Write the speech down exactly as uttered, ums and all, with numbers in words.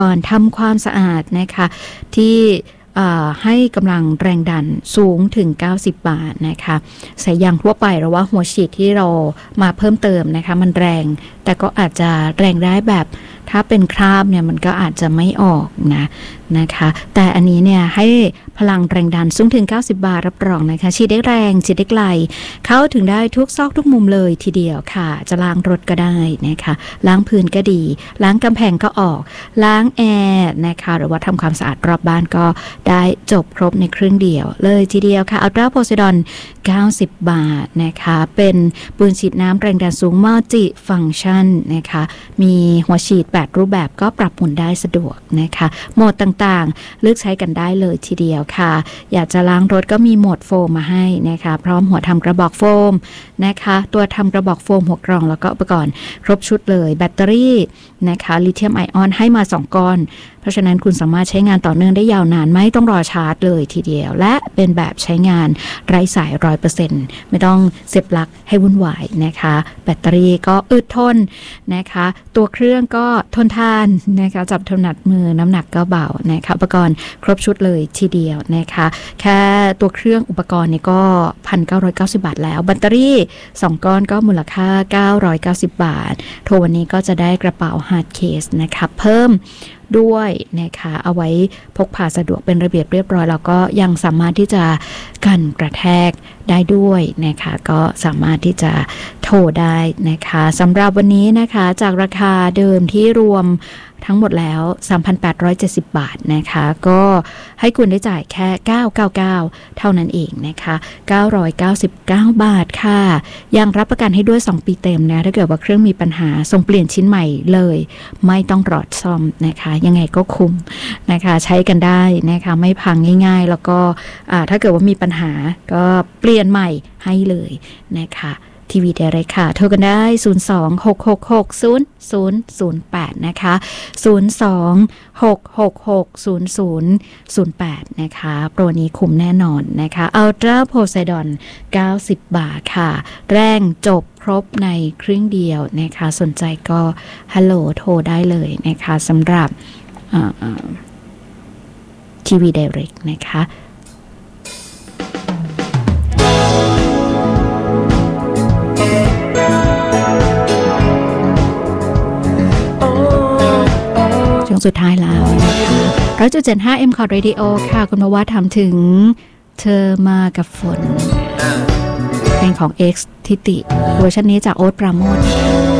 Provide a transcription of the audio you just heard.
ก่อนทำความสะอาดนะคะที่ให้กำลังแรงดันสูงถึงเก้าสิบบาทนะคะสายยางทั่วไปหรือว่าหัวฉีดที่เรามาเพิ่มเติมนะคะมันแรงแต่ก็อาจจะแรงได้แบบถ้าเป็นคราบเนี่ยมันก็อาจจะไม่ออกนะนะคะแต่อันนี้เนี่ยให้พลังแรงดันสูงถึงเก้าสิบบาทรับรองนะคะฉีดได้แรงฉีดได้ไกลเข้าถึงได้ทุกซอกทุกมุมเลยทีเดียวค่ะจะล้างรถก็ได้นะคะล้างพื้นก็ดีล้างกำแพงก็ออกล้างแอร์นะคะหรือว่าทำความสะอาดรอบบ้านก็ได้จบครบในครึ่งเดียวเลยทีเดียวค่ะอัลตราโพไซดอนเก้าสิบบาทนะคะเป็นปืนฉีดน้ำแรงดันสูงมัลติฟังก์ชันนะคะมีหัวฉีดแปดรูปแบบก็ปรับหมุนได้สะดวกนะคะโหมดต่างๆเลือกใช้กันได้เลยทีเดียวค่ะอยากจะล้างรถก็มีโหมดโฟมมาให้นะคะพร้อมหัวทำกระบอกโฟมนะคะตัวทำกระบอกโฟมหัวกรองแล้วก็อุปกรณ์ครบชุดเลยแบตเตอรี่นะคะลิเธียมไอออนให้มาสองก้อนเพราะฉะนั้นคุณสามารถใช้งานต่อเนื่องได้ยาวนานไม่ต้องรอชาร์จเลยทีเดียวและเป็นแบบใช้งานไร้สาย ร้อยเปอร์เซ็นต์ ไม่ต้องเสียบปลั๊กให้วุ่นวายนะคะแบตเตอรี่ก็อึดทนนะคะตัวเครื่องก็ทนทานนะคะจับถนัดมือน้ำหนักก็เบานะคะอุปกรณ์ครบชุดเลยทีเดียวนะคะแค่ตัวเครื่องอุปกรณ์นี่ก็ หนึ่งพันเก้าร้อยเก้าสิบ บาทแล้วแบตเตอรี่สองก้อนก็มูลค่าเก้าร้อยเก้าสิบบาทโทรวันนี้ก็จะได้กระเป๋าฮาร์ดเคสนะคะเพิ่มด้วยนะคะเอาไว้พกพาสะดวกเป็นระเบียบเรียบร้อยแล้วก็ยังสามารถที่จะกันกระแทกได้ด้วยนะคะก็สามารถที่จะโทรได้นะคะสำหรับวันนี้นะคะจากราคาเดิมที่รวมทั้งหมดแล้ว สามพันแปดร้อยเจ็ดสิบ บาทนะคะก็ให้คุณได้จ่ายแค่เก้าร้อยเก้าสิบเก้าเท่านั้นเองนะคะเก้าร้อยเก้าสิบเก้าบาทค่ะยังรับประกันให้ด้วยสองปีเต็มนะถ้าเกิดว่าเครื่องมีปัญหาส่งเปลี่ยนชิ้นใหม่เลยไม่ต้องรอซ่อมนะคะยังไงก็คุ้มนะคะใช้กันได้นะคะไม่พังง่ายๆแล้วก็ถ้าเกิดว่ามีปัญหาก็เปลี่ยนใหม่ให้เลยนะคะทีวี Direct ค่ะโทรกันได้ศูนย์ สอง หก หก หก ศูนย์ ศูนย์ ศูนย์ แปดนะคะศูนย์ สอง หก หก หก ศูนย์ ศูนย์ ศูนย์ แปดนะคะโปรนี้คุ้มแน่นอนนะคะอัลตราโพไซดอนเก้าสิบบาทค่ะแรงจบครบในครึ่งเดียวนะคะสนใจก็ฮัลโหลโทรได้เลยนะคะสำหรับทีวี Direct นะคะช่วงสุดท้ายแล้วนะคะ หนึ่งร้อยจุดเจ็ดห้า เอ็ม คอร์ Radio ค่ะคุณมาว่าทำถึงเธอมากับฝนเพลงของ X ทิติเวอร์ชันนี้จากโอ๊ตปราโมชย์